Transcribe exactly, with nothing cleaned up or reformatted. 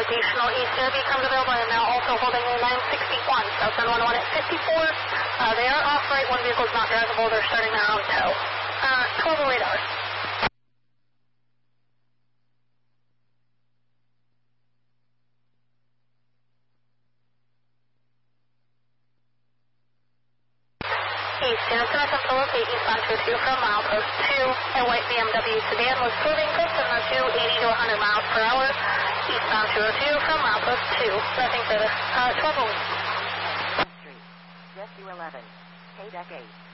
rotational East air beacons available, and now also holding a nine sixty-one, Southbound one oh one at fifty-four. Uh, they are off right, one vehicle is not drivable, they're starting their own tow. Uh, twelve oh eight hours. East Jansen at Phillips eight, eastbound two oh two from milepost two. A white B M W sedan was swerving Clifton on two eighty to one hundred miles per hour. Eastbound two oh two from milepost two. Nothing further. Uh, twelve oh eight. Street, rescue eleven, K deck eight.